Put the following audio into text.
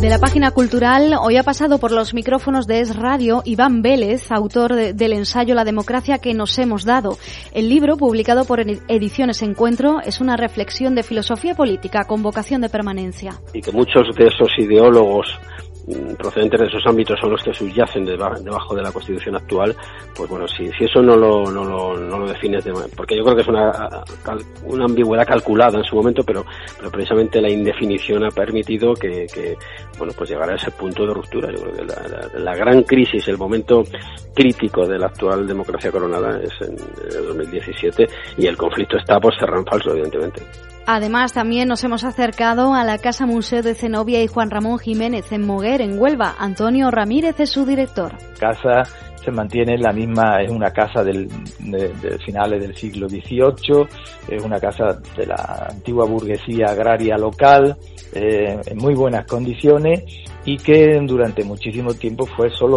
De la página cultural, hoy ha pasado por los micrófonos de Es Radio Iván Vélez, autor del ensayo La democracia que nos hemos dado. El libro, publicado por Ediciones Encuentro, es una reflexión de filosofía política con vocación de permanencia. Y que muchos de esos ideólogos procedentes de esos ámbitos son los que subyacen debajo de la Constitución actual, pues bueno, si eso no lo defines, porque yo creo que es una ambigüedad calculada en su momento, pero precisamente la indefinición ha permitido que bueno, pues llegar a ese punto de ruptura. Yo creo que la gran crisis, el momento crítico de la actual democracia coronada es en el 2017, y el conflicto está por cerrar en falso, evidentemente. Además, también nos hemos acercado a la Casa Museo de Zenobia y Juan Ramón Jiménez en Moguer, en Huelva. Antonio Ramírez es su director. Casa se mantiene la misma, es una casa de finales del siglo XVIII, es una casa de la antigua burguesía agraria local, en muy buenas condiciones, y que durante muchísimo tiempo fue solo